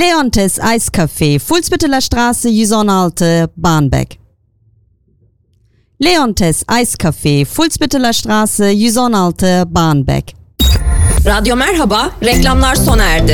Leontes Eiscafé, Fuhlsbütteler Straße, 116, Barmbek. Leontes Eiscafé, Fuhlsbütteler Straße, 116, Barmbek. Radyo Merhaba, reklamlar sona erdi.